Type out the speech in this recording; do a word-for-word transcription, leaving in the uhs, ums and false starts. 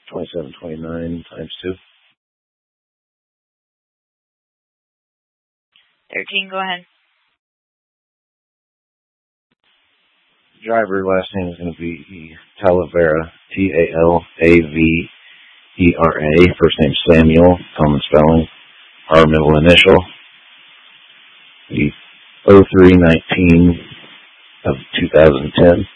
twenty-seven twenty-nine times two. thirteen, go ahead. Driver last name is going to be Talavera, T A L A V E R A. First name Samuel, common spelling. Our middle initial. The oh three nineteen of two thousand ten.